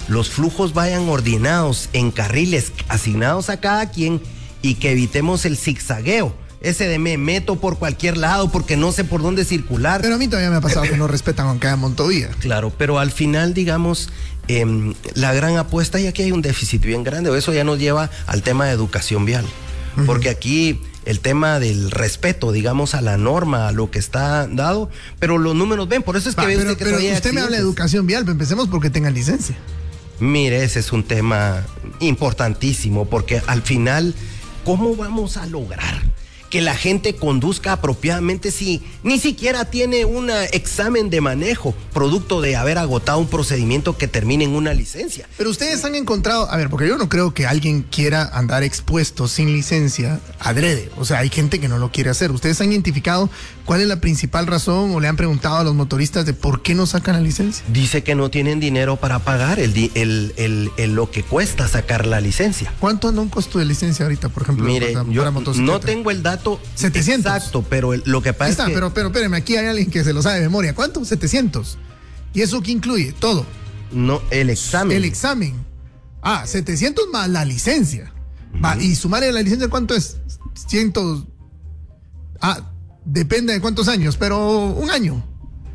los flujos vayan ordenados en carriles asignados a cada quien y que evitemos el zigzagueo. Ese de me meto por cualquier lado porque no sé por dónde circular. Pero a mí todavía me ha pasado que no respetan aunque haya montovía. Claro, pero al final, digamos, la gran apuesta, y aquí hay un déficit bien grande, eso ya nos lleva al tema de educación vial. Porque aquí el tema del respeto, digamos, a la norma, a lo que está dado, pero los números ven, por eso es que ve usted que pero todavía usted me habla de educación vial, pero empecemos porque tengan licencia. Mire, ese es un tema importantísimo, porque al final, ¿cómo vamos a lograr que la gente conduzca apropiadamente si ni siquiera tiene un examen de manejo, producto de haber agotado un procedimiento que termine en una licencia? Pero ustedes han encontrado, a ver, porque yo no creo que alguien quiera andar expuesto sin licencia adrede, o sea, hay gente que no lo quiere hacer. ¿Ustedes han identificado cuál es la principal razón o le han preguntado a los motoristas de por qué no sacan la licencia? Dice que no tienen dinero para pagar lo que cuesta sacar la licencia. ¿Cuánto anda un costo de licencia ahorita, por ejemplo? Mire, yo no tengo el dato 700. exacto, pero lo que pasa es que... Pero espéreme, aquí hay alguien que se lo sabe de memoria. ¿Cuánto? 700. ¿Y eso qué incluye? Todo. No, el examen. El examen. 700 más la licencia. Va, y sumarle la licencia, ¿cuánto es? 100. Depende de cuántos años, pero un año.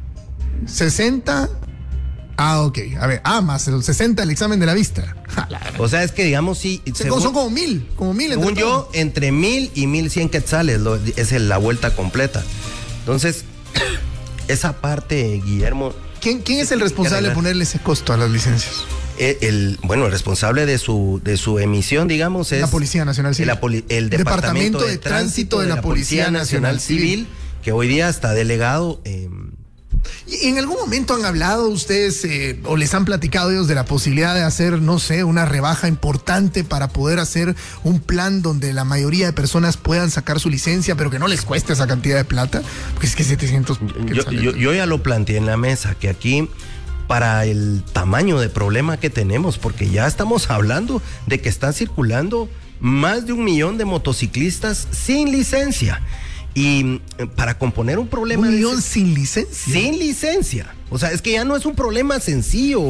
60. Ok. A ver, más el 60 el examen de la vista. O sea, es que digamos, sí. Son como 1000. Según yo, entre 1000 y 1100 quetzales es la vuelta completa. Entonces, esa parte, Guillermo. ¿Quién es el responsable de ponerle ese costo a las licencias? El responsable de su emisión, digamos, es la Policía Nacional Civil. El Departamento de Tránsito de la Policía Nacional Civil, que hoy día está delegado. ¿Y en algún momento han hablado ustedes o les han platicado ellos de la posibilidad de hacer, no sé, una rebaja importante para poder hacer un plan donde la mayoría de personas puedan sacar su licencia, pero que no les cueste esa cantidad de plata? Porque es que 700... Yo ya lo planteé en la mesa, que aquí, para el tamaño de problema que tenemos, porque ya estamos hablando de que están circulando más de 1 millón de motociclistas sin licencia. Y para componer un problema... 1 millón sin licencia. Sin licencia. O sea, es que ya no es un problema sencillo.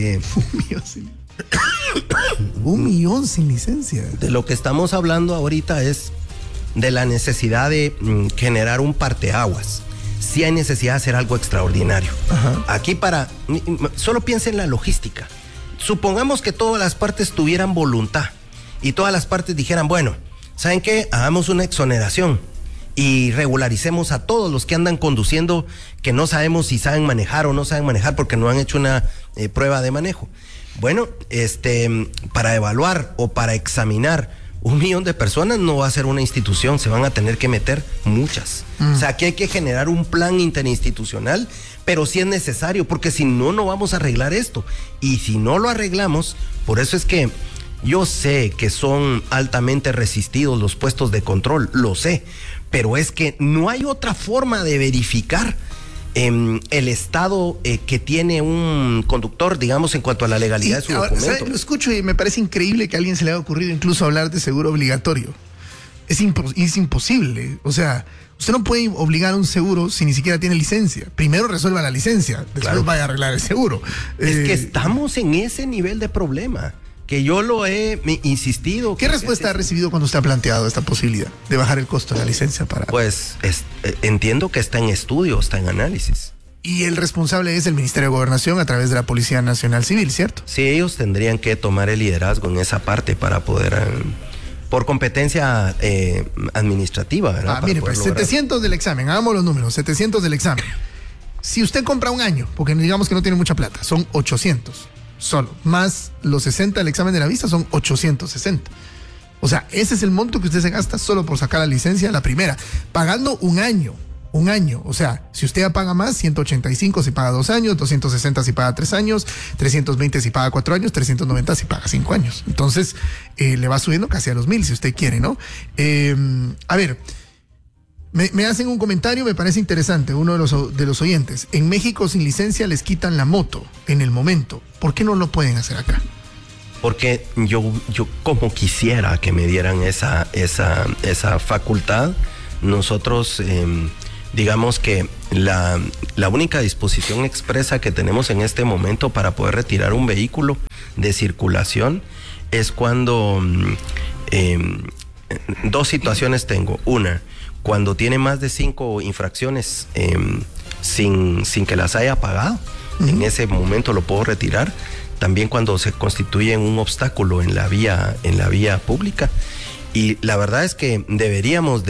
1 millón sin licencia. De lo que estamos hablando ahorita es de la necesidad de generar un parteaguas. Sí hay necesidad de hacer algo extraordinario. Ajá. Aquí solo piensa en la logística. Supongamos que todas las partes tuvieran voluntad y todas las partes dijeran, bueno, ¿saben qué? Hagamos una exoneración y regularicemos a todos los que andan conduciendo que no sabemos si saben manejar o no saben manejar porque no han hecho una prueba de manejo. Bueno, para evaluar o para examinar 1 millón de personas no va a ser una institución, se van a tener que meter muchas. O sea, aquí hay que generar un plan interinstitucional, pero sí es necesario, porque si no, no vamos a arreglar esto. Y si no lo arreglamos, por eso es que yo sé que son altamente resistidos los puestos de control, lo sé, pero es que no hay otra forma de verificar el estado que tiene un conductor, digamos, en cuanto a la legalidad de su documento. Lo escucho y me parece increíble que a alguien se le haya ocurrido incluso hablar de seguro obligatorio. Es imposible. O sea, usted no puede obligar a un seguro si ni siquiera tiene licencia. Primero resuelva la licencia, después vaya a arreglar el seguro. Es que estamos en ese nivel de problema, que yo lo he insistido. ¿Qué respuesta ha recibido cuando usted ha planteado esta posibilidad de bajar el costo de la licencia para...? Pues entiendo que está en estudio, está en análisis. Y el responsable es el Ministerio de Gobernación a través de la Policía Nacional Civil, ¿cierto? Sí, ellos tendrían que tomar el liderazgo en esa parte para poder... por competencia administrativa, ¿verdad? Mire, pues 700 del examen, hagamos los números, 700 del examen. Si usted compra un año, porque digamos que no tiene mucha plata, son 800 solo, más los 60 del examen de la vista son 860. O sea, ese es el monto que usted se gasta solo por sacar la licencia, la primera, pagando un año. O sea, si usted ya paga más, 185 si paga 2 años, 260 si paga 3 años, 320 si paga 4 años, 390 si paga 5 años. Entonces, le va subiendo casi a los 1000 si usted quiere, ¿no? A ver, me hacen un comentario, me parece interesante, uno de los oyentes. En México sin licencia les quitan la moto en el momento. ¿Por qué no lo pueden hacer acá? Porque yo como quisiera que me dieran esa facultad. Nosotros... digamos que la única disposición expresa que tenemos en este momento para poder retirar un vehículo de circulación es cuando dos situaciones tengo. Una, cuando tiene más de 5 infracciones sin que las haya pagado, en ese momento lo puedo retirar. También cuando se constituye un obstáculo en la vía pública. Y la verdad es que deberíamos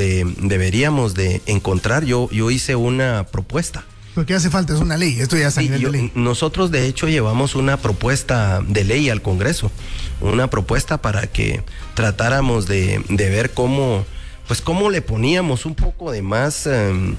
de encontrar, yo hice una propuesta. Lo que hace falta es una ley, esto ya es a nivel de ley. Nosotros de hecho llevamos una propuesta de ley al Congreso, una propuesta para que tratáramos de ver cómo le poníamos un poco de más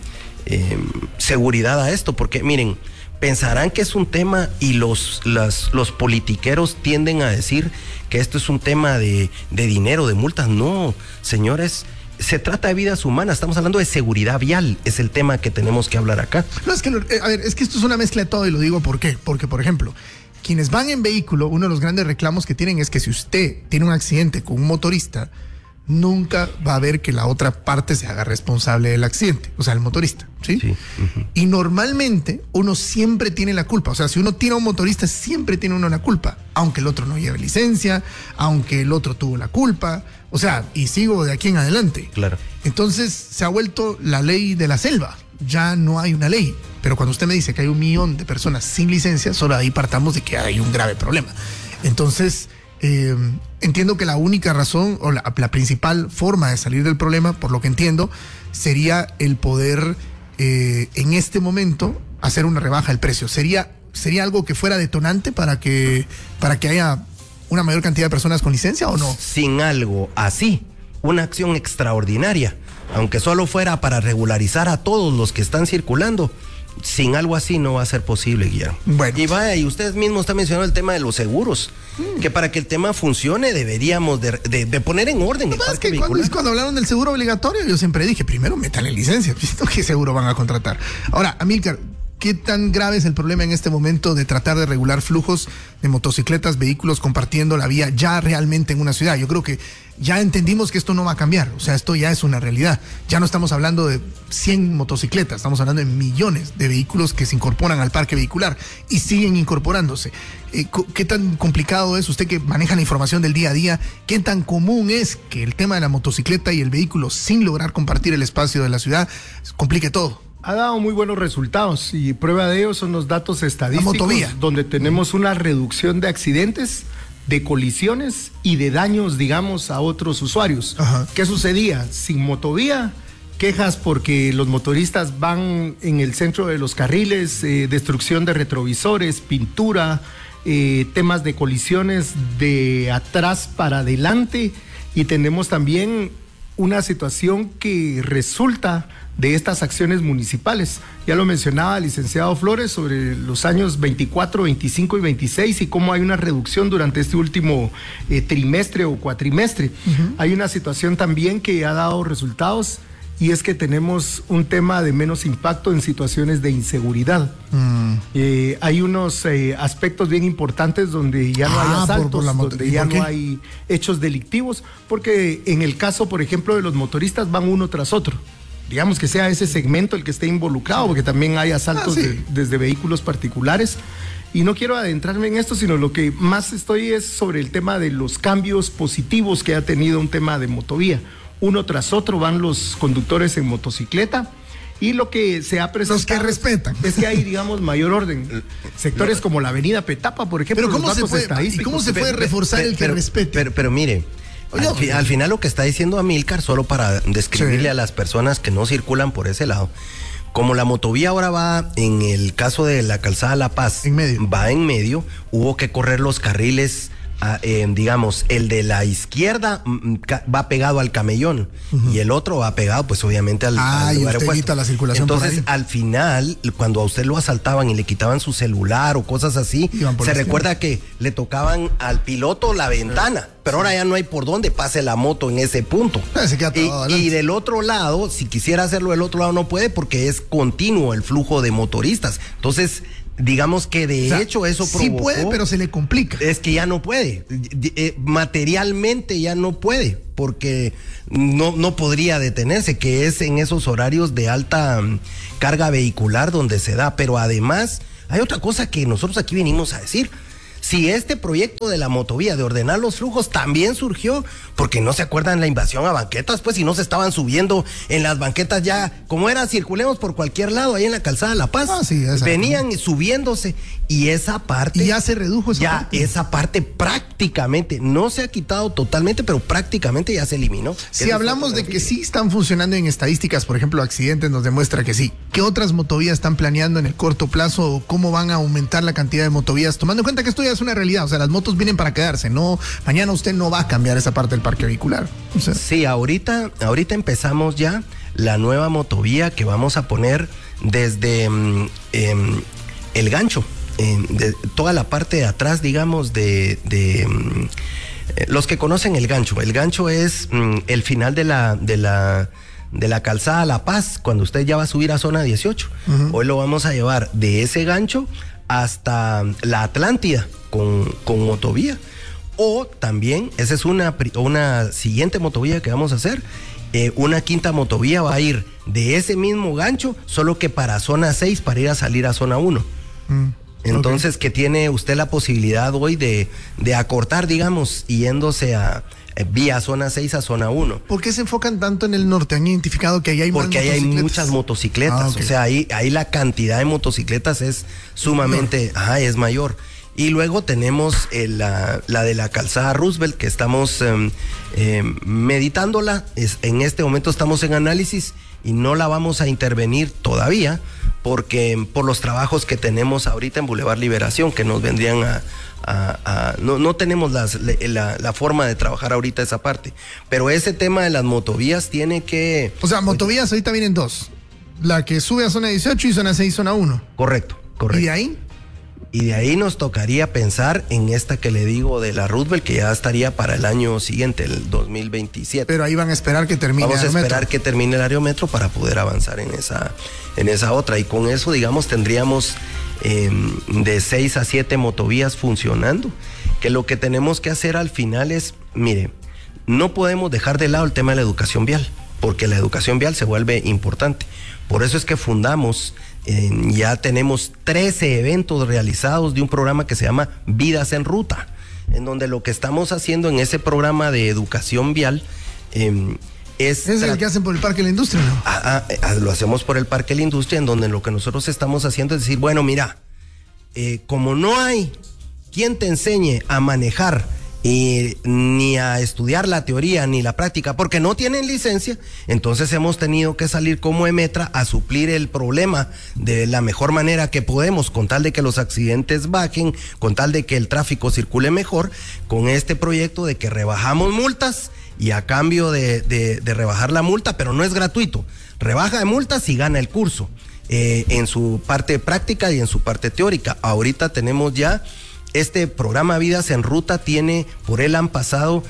seguridad a esto, porque miren, pensarán que es un tema y los politiqueros tienden a decir que esto es un tema de dinero, de multas. No, señores, se trata de vidas humanas, estamos hablando de seguridad vial, es el tema que tenemos que hablar acá. No, es que, es que esto es una mezcla de todo y lo digo ¿por qué? Porque, por ejemplo, quienes van en vehículo, uno de los grandes reclamos que tienen es que si usted tiene un accidente con un motorista, nunca va a ver que la otra parte se haga responsable del accidente, o sea, el motorista, ¿sí? Sí. Y normalmente uno siempre tiene la culpa, o sea, si uno tira a un motorista, siempre tiene uno la culpa, aunque el otro no lleve licencia, aunque el otro tuvo la culpa, o sea, y sigo de aquí en adelante. Claro. Entonces se ha vuelto la ley de la selva, ya no hay una ley, pero cuando usted me dice que hay 1 millón de personas sin licencia, solo ahí partamos de que hay un grave problema. Entonces, entiendo que la única razón o la principal forma de salir del problema, por lo que entiendo, sería el poder en este momento hacer una rebaja del precio. ¿Sería algo que fuera detonante para que haya una mayor cantidad de personas con licencia o no? Sin algo así, una acción extraordinaria, aunque solo fuera para regularizar a todos los que están circulando, sin algo así no va a ser posible, Guillermo. Bueno. Y ustedes mismos están mencionando el tema de los seguros, que para que el tema funcione deberíamos de poner en orden el parque vehicular. Cuando hablaron del seguro obligatorio, yo siempre dije, primero métanle licencia, ¿qué seguro van a contratar? Ahora, Amílcar, ¿qué tan grave es el problema en este momento de tratar de regular flujos de motocicletas, vehículos compartiendo la vía ya realmente en una ciudad? Yo creo que ya entendimos que esto no va a cambiar, o sea, esto ya es una realidad. Ya no estamos hablando de 100 motocicletas, estamos hablando de millones de vehículos que se incorporan al parque vehicular y siguen incorporándose. ¿Qué tan complicado es, usted que maneja la información del día a día, qué tan común es que el tema de la motocicleta y el vehículo sin lograr compartir el espacio de la ciudad complique todo? Ha dado muy buenos resultados y prueba de ello son los datos estadísticos donde tenemos una reducción de accidentes, de colisiones y de daños, digamos, a otros usuarios. Ajá. ¿Qué sucedía? Sin motovía, quejas porque los motoristas van en el centro de los carriles, destrucción de retrovisores, pintura, temas de colisiones de atrás para adelante, y tenemos también una situación que resulta de estas acciones municipales. Ya lo mencionaba el licenciado Flores sobre los años 24, 25 y 26 y cómo hay una reducción durante este último trimestre o cuatrimestre. Hay una situación también que ha dado resultados, y es que tenemos un tema de menos impacto en situaciones de inseguridad. Hay unos aspectos bien importantes donde ya no hay asaltos, donde ya no hay hechos delictivos, porque en el caso, por ejemplo, de los motoristas van uno tras otro. Digamos que sea ese segmento el que esté involucrado, porque también hay asaltos desde vehículos particulares. Y no quiero adentrarme en esto, sino lo que más estoy es sobre el tema de los cambios positivos que ha tenido un tema de motovía. Uno tras otro van los conductores en motocicleta, y lo que se ha presentado... Los que respetan. Es que hay, digamos, mayor orden. Sectores como la avenida Petapa, por ejemplo. Pero ¿cómo se puede reforzar el que respete? Pero mire... Al final lo que está diciendo Amílcar, solo para describirle a las personas que no circulan por ese lado, como la motovía ahora va, en el caso de la calzada La Paz, va en medio, hubo que correr los carriles, digamos, el de la izquierda va pegado al camellón, y el otro va pegado, pues obviamente al lugar opuesto. La circulación. Entonces, al final, cuando a usted lo asaltaban y le quitaban su celular o cosas así, se recuerda que le tocaban al piloto la ventana, pero ahora ya no hay por dónde pase la moto en ese punto. Y del otro lado, si quisiera hacerlo del otro lado, no puede, porque es continuo el flujo de motoristas. Entonces, digamos que hecho eso provocó... Sí puede, pero se le complica. Es que ya no puede. Materialmente ya no puede, porque no podría detenerse, que es en esos horarios de alta carga vehicular donde se da. Pero además, hay otra cosa que nosotros aquí venimos a decir. Si este proyecto de la motovía, de ordenar los flujos, también surgió porque no se acuerdan la invasión a banquetas, pues, y no se estaban subiendo en las banquetas ya, como era, circulemos por cualquier lado, ahí en la calzada La Paz. Sí, venían subiéndose, y esa parte... Y ya se redujo esa parte. Ya, esa parte prácticamente, no se ha quitado totalmente, pero prácticamente ya se eliminó. Si hablamos de que sí están funcionando en estadísticas, por ejemplo, accidentes nos demuestra que sí. ¿Qué otras motovías están planeando en el corto plazo o cómo van a aumentar la cantidad de motovías? Tomando en cuenta que esto ya es una realidad, o sea, las motos vienen para quedarse, no, mañana usted no va a cambiar esa parte del parque vehicular. O sea, sí, ahorita empezamos ya la nueva motovía que vamos a poner desde el gancho, de toda la parte de atrás, digamos, los que conocen el gancho es el final de la calzada La Paz, cuando usted ya va a subir a zona 18. Hoy lo vamos a llevar de ese gancho hasta la Atlántida con motovía. O también, esa es una siguiente motovía que vamos a hacer. Una quinta motovía va a ir de ese mismo gancho, solo que para zona 6, para ir a salir a zona 1. Entonces, que tiene usted la posibilidad hoy de acortar, digamos, yéndose vía zona 6 a zona 1. ¿Por qué se enfocan tanto en el norte? ¿Han identificado que ahí hay Porque ahí hay muchas motocicletas. O sea, ahí la cantidad de motocicletas es sumamente, es mayor. Y luego tenemos la de la calzada Roosevelt, que estamos meditándola. En este momento estamos en análisis y no la vamos a intervenir todavía, porque por los trabajos que tenemos ahorita en Boulevard Liberación, que nos vendrían no tenemos la forma de trabajar ahorita esa parte. Pero ese tema de las motovías tiene que... O sea, motovías ahorita vienen dos. La que sube a zona 18 y zona 6, zona 1. Correcto. ¿Y de ahí? Y de ahí nos tocaría pensar en esta que le digo de la Roosevelt, que ya estaría para el año siguiente, el 2027. Pero ahí van a esperar que termine el aerometro. Vamos a esperar que termine el aerometro para poder avanzar en esa otra. Y con eso, digamos, tendríamos de 6 a 7 motovías funcionando. Que lo que tenemos que hacer al final es, mire, no podemos dejar de lado el tema de la educación vial, porque la educación vial se vuelve importante. Por eso es que fundamos... ya tenemos 13 eventos realizados de un programa que se llama Vidas en Ruta, en donde lo que estamos haciendo en ese programa de educación vial es el que hacen por el Parque de la Industria, ¿no? Lo hacemos por el Parque de la Industria, en donde lo que nosotros estamos haciendo es decir, bueno, mira, como no hay quien te enseñe a manejar ni a estudiar la teoría ni la práctica porque no tienen licencia, entonces hemos tenido que salir como EMETRA a suplir el problema de la mejor manera que podemos, con tal de que los accidentes bajen, con tal de que el tráfico circule mejor, con este proyecto de que rebajamos multas y a cambio de rebajar la multa, pero no es gratuito, rebaja de multas y gana el curso en su parte práctica y en su parte teórica. Ahorita tenemos ya este programa Vidas en Ruta, por él han pasado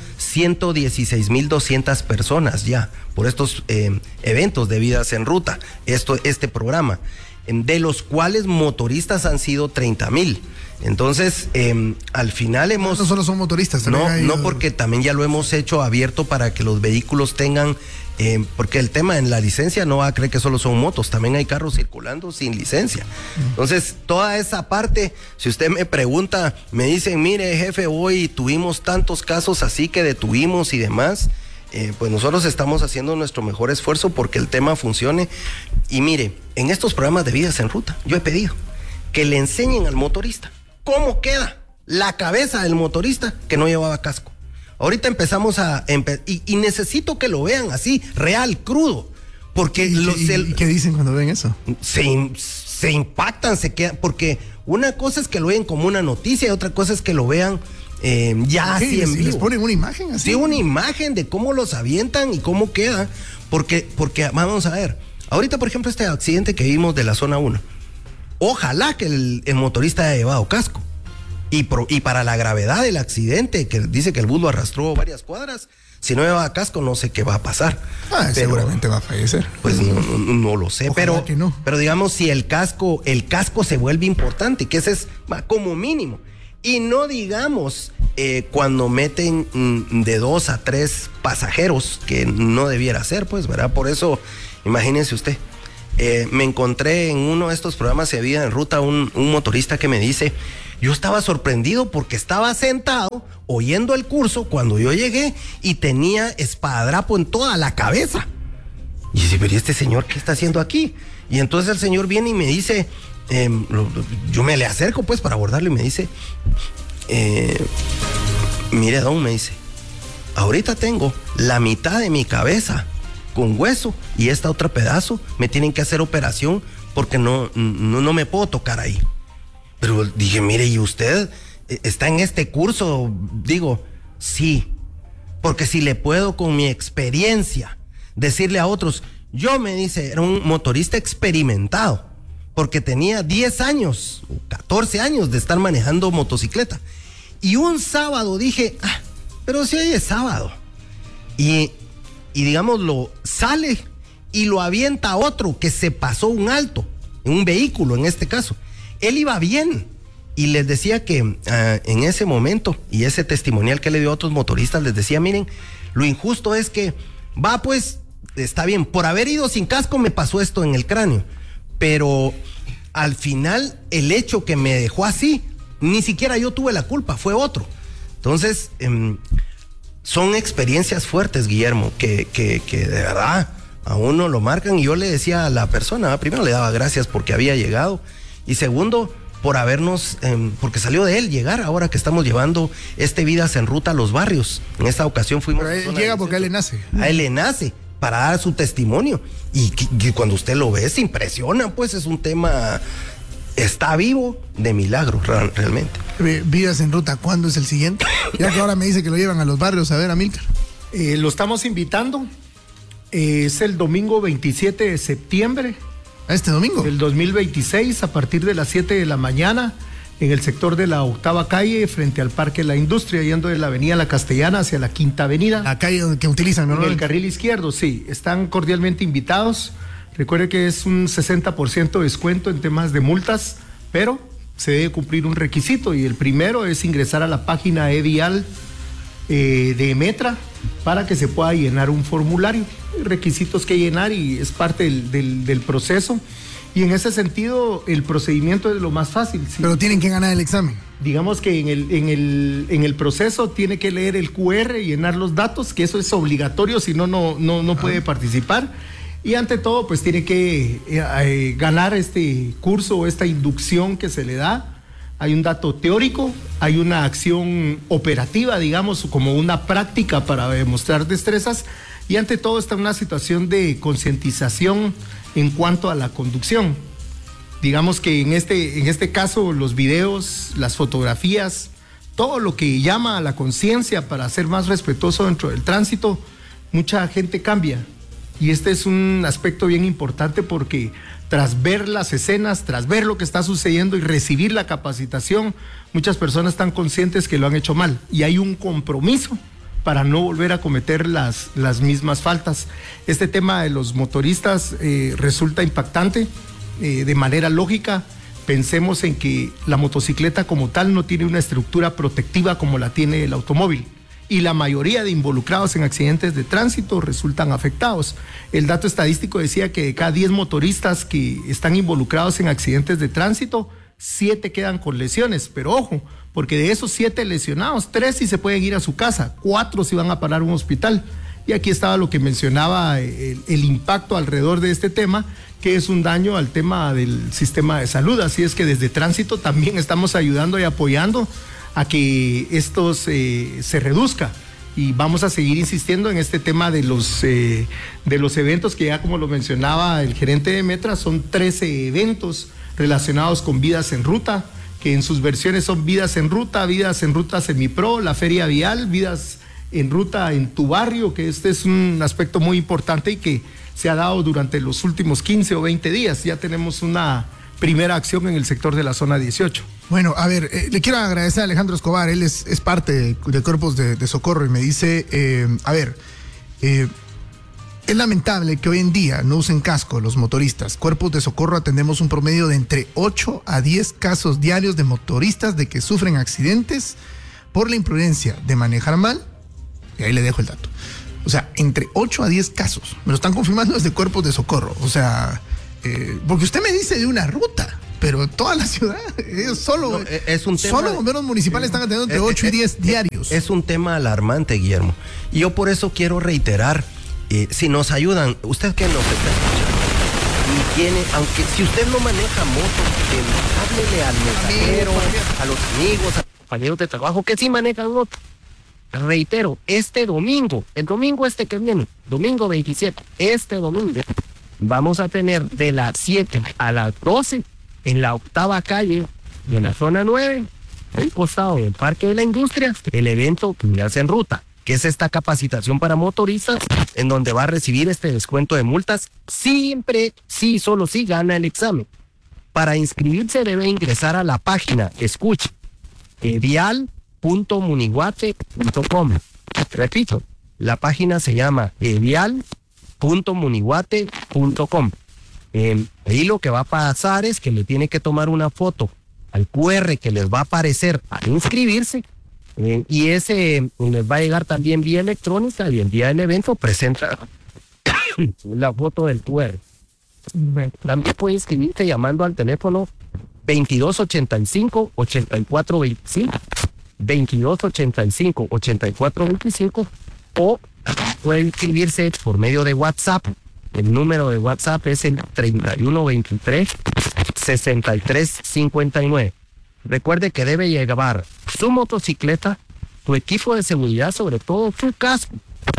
116,200 personas ya, por estos eventos de Vidas en Ruta, este programa, de los cuales motoristas han sido 30,000. Entonces, al final no solo son motoristas, no, porque también ya lo hemos hecho abierto para que los vehículos tengan, porque el tema en la licencia no va a creer que solo son motos, también hay carros circulando sin licencia. Entonces, toda esa parte, si usted me pregunta, me dicen, mire, jefe, hoy tuvimos tantos casos así que detuvimos y demás, pues nosotros estamos haciendo nuestro mejor esfuerzo porque el tema funcione. Y mire, en estos programas de Vidas en Ruta, yo he pedido que le enseñen al motorista cómo queda la cabeza del motorista que no llevaba casco. Ahorita empezamos y necesito que lo vean así, real, crudo, porque ¿Y qué dicen cuando ven eso? Se impactan, se quedan, porque una cosa es que lo vean como una noticia y otra cosa es que lo vean ya así en vivo. ¿Les ponen una imagen así? Sí, una imagen de cómo los avientan y cómo queda, porque vamos a ver, ahorita por ejemplo este accidente que vimos de la zona 1, ojalá que el motorista haya llevado casco. Y para la gravedad del accidente, que dice que el bus lo arrastró varias cuadras, si no lleva casco no sé qué va a pasar. Seguramente va a fallecer. Pues no lo sé, pero digamos, si el casco se vuelve importante, que ese es como mínimo. Y no digamos cuando meten de 2 a 3 pasajeros, que no debiera ser, pues, ¿verdad? Por eso, imagínense usted. Me encontré en uno de estos programas de Vida en Ruta un motorista que me dice Yo estaba sorprendido porque estaba sentado oyendo el curso cuando yo llegué y tenía espadadrapo en toda la cabeza. Y dice, pero ¿y este señor qué está haciendo aquí? Y entonces el señor viene y me dice, yo me le acerco pues para abordarlo y me dice, mire don, me dice, ahorita tengo la mitad de mi cabeza con hueso y esta otra pedazo me tienen que hacer operación porque no me puedo tocar ahí. Pero dije, mire, ¿y usted está en este curso? Digo, sí, porque si le puedo con mi experiencia decirle a otros, yo me dice, era un motorista experimentado, porque tenía 10 años, 14 años de estar manejando motocicleta. Y un sábado dije, pero si hoy es sábado. Y digámoslo, sale y lo avienta a otro que se pasó un alto, en un vehículo en este caso. Él iba bien y les decía que en ese momento, y ese testimonial que le dio a otros motoristas, les decía, miren, lo injusto es que, pues, está bien, por haber ido sin casco me pasó esto en el cráneo, pero al final el hecho que me dejó así, ni siquiera yo tuve la culpa, fue otro. Entonces, son experiencias fuertes, Guillermo, que de verdad a uno lo marcan. Y yo le decía a la persona, primero le daba gracias porque había llegado, y segundo, por habernos, porque salió de él llegar ahora que estamos llevando Vidas en Ruta a los barrios. En esta ocasión fuimos... Pero él llega porque a él le nace. A él le nace, para dar su testimonio. Y cuando usted lo ve, se impresiona, pues es un tema... Está vivo de milagro, realmente. Vidas en Ruta, ¿cuándo es el siguiente? Ya que ahora me dice que lo llevan a los barrios a ver a Amílcar. Lo estamos invitando. Es el domingo 27 de septiembre. ¿Este domingo? Del 2026, a partir de las 7 de la mañana, en el sector de la 8ª calle, frente al Parque La Industria, yendo de la Avenida La Castellana hacia la 5ª Avenida. La calle que utilizan, ¿no? En el carril izquierdo, sí. Están cordialmente invitados. Recuerde que es un 60% de descuento en temas de multas, pero se debe cumplir un requisito, y el primero es ingresar a la página evial de Metra para que se pueda llenar un formulario. Hay requisitos que llenar y es parte del proceso. Y en ese sentido, el procedimiento es lo más fácil. ¿Sí? Pero tienen que ganar el examen. Digamos que en el proceso tiene que leer el QR y llenar los datos, que eso es obligatorio, si no, no puede participar. Y ante todo, pues tiene que ganar este curso o esta inducción que se le da. Hay un dato teórico, hay una acción operativa, digamos, como una práctica para demostrar destrezas, y ante todo está una situación de concientización en cuanto a la conducción. Digamos que en este caso los videos, las fotografías, todo lo que llama a la conciencia para ser más respetuoso dentro del tránsito, mucha gente cambia. Y este es un aspecto bien importante porque tras ver las escenas, tras ver lo que está sucediendo y recibir la capacitación, muchas personas están conscientes que lo han hecho mal y hay un compromiso para no volver a cometer las mismas faltas. Este tema de los motoristas resulta impactante de manera lógica. Pensemos en que la motocicleta como tal no tiene una estructura protectiva como la tiene el automóvil, y la mayoría de involucrados en accidentes de tránsito resultan afectados. El dato estadístico decía que de cada 10 motoristas que están involucrados en accidentes de tránsito, 7 quedan con lesiones, pero ojo, porque de esos 7 lesionados, 3 sí se pueden ir a su casa, 4 sí van a parar a un hospital. Y aquí estaba lo que mencionaba el impacto alrededor de este tema, que es un daño al tema del sistema de salud. Así es que desde Tránsito también estamos ayudando y apoyando a que esto se reduzca, y vamos a seguir insistiendo en este tema de los eventos que ya, como lo mencionaba el gerente de Metra, son 13 eventos relacionados con Vidas en Ruta, que en sus versiones son Vidas en Ruta Semipro, la Feria Vial, Vidas en Ruta en tu barrio, que este es un aspecto muy importante y que se ha dado durante los últimos 15 o 20 días. Ya tenemos una primera acción en el sector de la zona 18. Bueno, a ver, le quiero agradecer a Alejandro Escobar, él es parte de Cuerpos de Socorro, y me dice, es lamentable que hoy en día no usen casco los motoristas. Cuerpos de Socorro atendemos un promedio de entre 8 a 10 casos diarios de motoristas de que sufren accidentes por la imprudencia de manejar mal, y ahí le dejo el dato. O sea, entre 8 a 10 casos, me lo están confirmando desde Cuerpos de Socorro, o sea... porque usted me dice de una ruta, pero toda la ciudad, solo bomberos municipales están atendiendo entre 8 y 10 diarios. Es un tema alarmante, Guillermo. Y yo por eso quiero reiterar, si nos ayudan, usted que nos está escuchando, y tiene, aunque si usted no maneja moto, háblele al mensajero, a los amigos, a compañeros de trabajo que sí manejan moto. Reitero, el domingo que viene, domingo 27, domingo, vamos a tener de las 7 a las 12 en la 8ª calle de la zona 9, al costado del Parque de la Industria, el evento Cuidarse en Ruta, que es esta capacitación para motoristas, en donde va a recibir este descuento de multas, solo si gana el examen. Para inscribirse debe ingresar a la página, escuche, vial.muniguate.com. Repito, la página se llama vial.muniguate.com. Ahí lo que va a pasar es que le tiene que tomar una foto al QR que les va a aparecer al inscribirse, y ese les va a llegar también vía electrónica, y el día del evento presenta la foto del QR. También puede inscribirse llamando al teléfono 2285-8425, 2285-8425, o puede inscribirse por medio de WhatsApp. El número de WhatsApp es el 3123-6359. Recuerde que debe llevar su motocicleta, su equipo de seguridad, sobre todo su casco.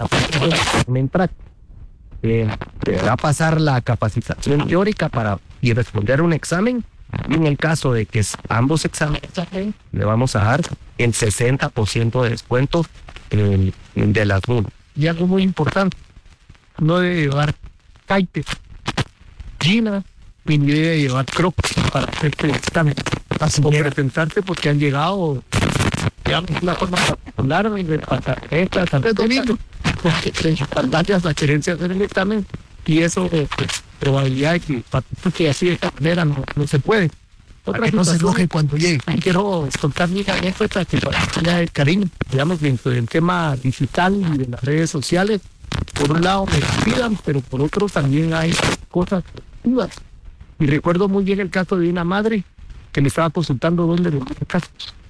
Te va a pasar la capacitación teórica y responder un examen. Y en el caso de que ambos exámenes le vamos a dar el 60% de descuento de las multas. Y algo muy importante, no debe llevar kite, Gina, ni debe llevar crocs para hacer el examen. O presentarse porque han llegado, digamos, una forma particular de pasar estas gracias a la querencia de hacer el examen, y eso probabilidad de que así de esta manera no se puede. Para que no se enoje cuando llegue. Quiero contar mi anécdota que para el cariño, digamos, dentro del tema digital y de las redes sociales, por un lado me pidan, pero por otro también hay cosas positivas. Y recuerdo muy bien el caso de una madre que me estaba consultando dónde los casos.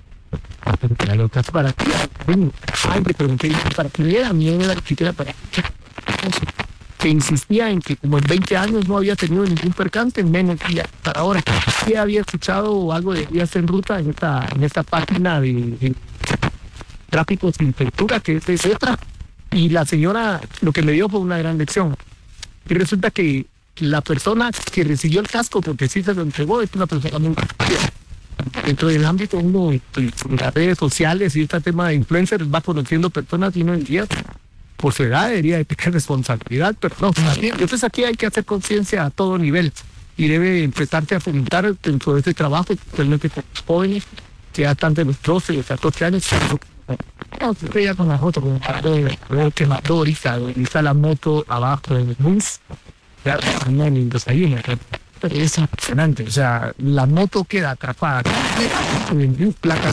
Para que me pregunté para que era miedo la chiquita para que insistía en que como en 20 años no había tenido ningún percance, menos que para ahora. Sí había escuchado algo de Días en Ruta en esta página de tráfico sin factura, que es etcétera. Y la señora lo que me dio fue una gran lección. Y resulta que la persona que recibió el casco, porque sí se lo entregó, es una persona muy conocida. Dentro del ámbito uno, en las redes sociales y este tema de influencers, va conociendo personas y uno en día por su edad debería de tener responsabilidad, pero no. Entonces aquí hay que hacer conciencia a todo nivel y debe empezarse a fomentar dentro de este trabajo, especialmente con los jóvenes, que ya están de los 12 y los 14 años. No, se ya con la foto, como el que mató ahorita, está la moto abajo del bus, ya no hay ni desayuno. Pero es impresionante, o sea, la moto queda atrapada en placas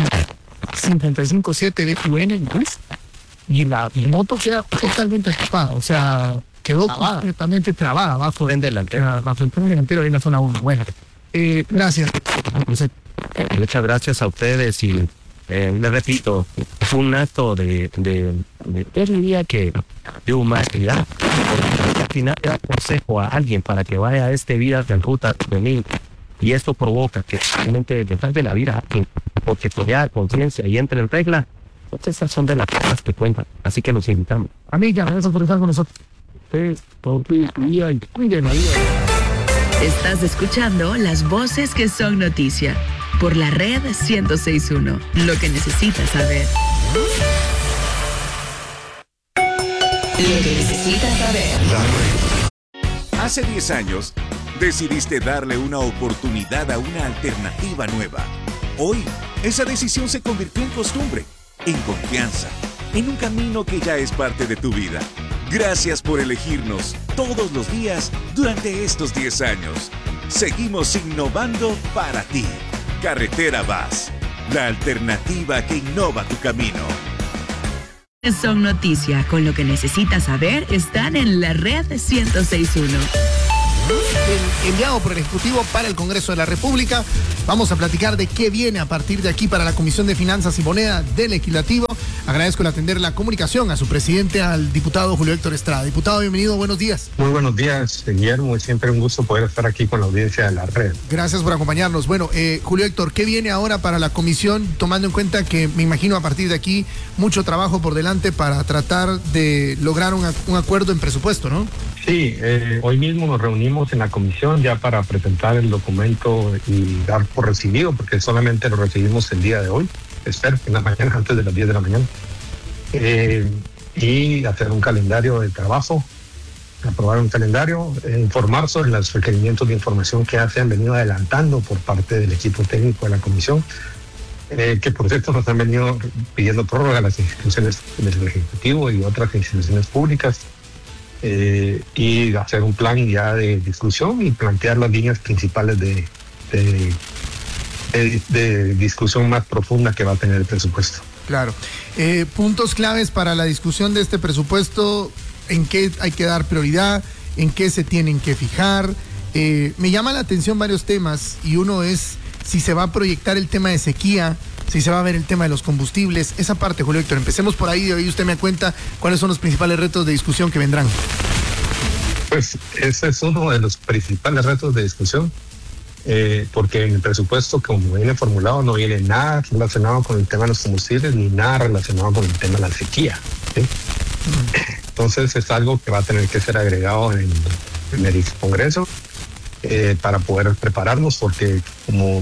T557 de UN en bus, y la moto queda totalmente atrapada, o sea, quedó completamente trabada abajo del delantero, en la zona 1. Bueno, gracias. Muchas gracias a ustedes y les repito, fue un acto de diría que de humanidad. Al final da consejo a alguien para que vaya a Vidas en Ruta juvenil, y esto provoca que realmente le salve la vida a alguien, porque todavía conciencia y entre en regla. Entonces esas son de las cosas que cuentan, así que los invitamos. Amiga, gracias por estar con nosotros. Ustedes, por tu vida y cuiden la vida. Estás escuchando las voces que son noticia por la red 106.1. Lo que necesitas saber. Lo que necesitas saber. Hace 10 años, decidiste darle una oportunidad a una alternativa nueva. Hoy, esa decisión se convirtió en costumbre, en confianza, en un camino que ya es parte de tu vida. Gracias por elegirnos todos los días durante estos 10 años. Seguimos innovando para ti. Carretera VAS, la alternativa que innova tu camino. Son noticia, con lo que necesitas saber, están en la red 106.1. enviado por el Ejecutivo para el Congreso de la República. Vamos a platicar de qué viene a partir de aquí para la Comisión de Finanzas y Moneda del Legislativo. Agradezco el atender la comunicación a su presidente, al diputado Julio Héctor Estrada. Diputado, bienvenido, buenos días. Muy buenos días, Guillermo. Es siempre un gusto poder estar aquí con la audiencia de la red. Gracias por acompañarnos. Bueno, Julio Héctor, ¿qué viene ahora para la comisión, tomando en cuenta que me imagino a partir de aquí mucho trabajo por delante para tratar de lograr un acuerdo en presupuesto, ¿no? Sí, hoy mismo nos reunimos en la comisión ya para presentar el documento y dar por recibido, porque solamente lo recibimos el día de hoy, espero que en la mañana, antes de las 10 de la mañana, y hacer un calendario de trabajo, aprobar un calendario, informar sobre los requerimientos de información que ya se han venido adelantando por parte del equipo técnico de la comisión, que por cierto nos han venido pidiendo prórroga a las instituciones del Ejecutivo y otras instituciones públicas, y hacer un plan ya de discusión y plantear las líneas principales de discusión más profunda que va a tener el presupuesto. Claro. Puntos claves para la discusión de este presupuesto, ¿en qué hay que dar prioridad? ¿En qué se tienen que fijar? Me llama la atención varios temas, y uno es si se va a proyectar el tema de sequía, si se va a ver el tema de los combustibles. Esa parte, Julio Héctor, empecemos por ahí, y hoy usted me cuenta cuáles son los principales retos de discusión que vendrán. Pues ese es uno de los principales retos de discusión, porque en el presupuesto, como viene formulado, no viene nada relacionado con el tema de los combustibles ni nada relacionado con el tema de la sequía, ¿sí? Entonces es algo que va a tener que ser agregado en el Congreso para poder prepararnos, porque como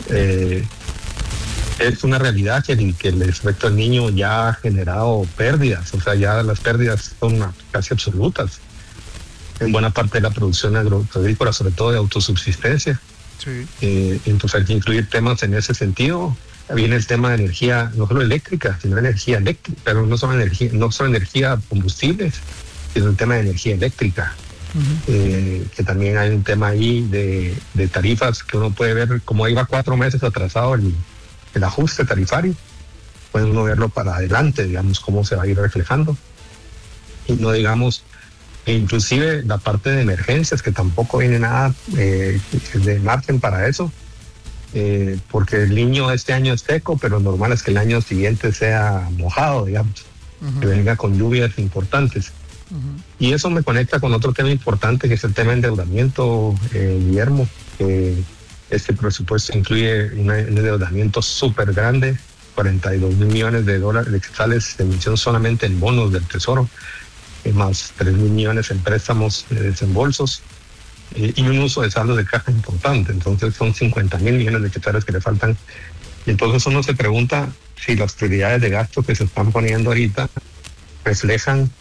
es una realidad que el efecto del niño ya ha generado pérdidas, o sea, ya las pérdidas son casi absolutas en buena parte de la producción agropecuaria, sobre todo de autosubsistencia. Sí. Entonces hay que incluir temas en ese sentido. Viene el tema de energía, no solo eléctrica, sino energía eléctrica, pero no solo energía combustibles, sino el tema de energía eléctrica. Que también hay un tema ahí de tarifas que uno puede ver, como iba 4 meses atrasado el ajuste tarifario, puede uno verlo para adelante, digamos, cómo se va a ir reflejando. Y no digamos, inclusive la parte de emergencias, que tampoco viene nada de margen para eso, porque el niño este año es seco, pero normal es que el año siguiente sea mojado, digamos, que venga con lluvias importantes. Y eso me conecta con otro tema importante, que es el tema de endeudamiento, Guillermo. Este presupuesto incluye un endeudamiento súper grande, 42 mil millones de dólares de quetzales de emisión solamente en bonos del Tesoro, más 3 mil millones en préstamos de desembolsos, y un uso de saldo de caja importante. Entonces son 50 mil millones de quetzales que le faltan. Y entonces uno se pregunta si las prioridades de gasto que se están poniendo ahorita reflejan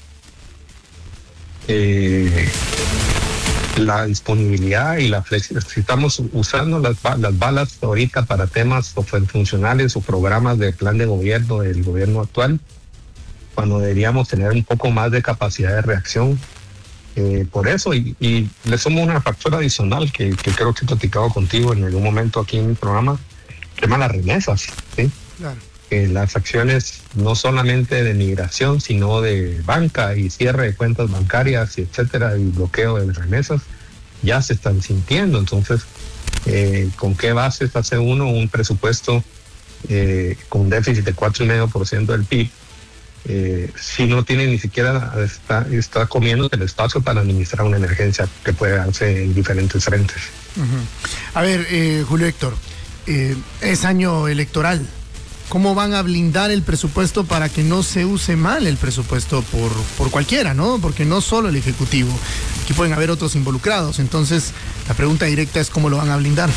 la disponibilidad y la flexibilidad. Si estamos usando las balas ahorita para temas funcionales o programas de plan de gobierno del gobierno actual, cuando deberíamos tener un poco más de capacidad de reacción. Por eso, y le sumo una factor adicional que creo que he platicado contigo en algún momento aquí en mi programa, el tema de las remesas, ¿sí? Claro. Las acciones no solamente de migración, sino de banca y cierre de cuentas bancarias, y etcétera, y bloqueo de remesas, ya se están sintiendo. Entonces, ¿con qué bases hace uno un presupuesto con un déficit de 4,5% del PIB? Si no tiene ni siquiera, está comiendo el espacio para administrar una emergencia que puede darse en diferentes frentes. A ver, Julio Héctor, es año electoral. ¿Cómo van a blindar el presupuesto para que no se use mal el presupuesto por cualquiera, ¿no? Porque no solo el Ejecutivo, aquí pueden haber otros involucrados. Entonces, la pregunta directa es ¿cómo lo van a blindar?